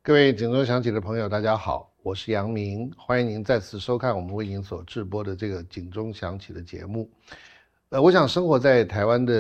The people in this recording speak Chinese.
各位警钟响起的朋友，大家好，我是杨明，欢迎您再次收看我们为您所制播的这个警钟响起的节目。我想生活在台湾的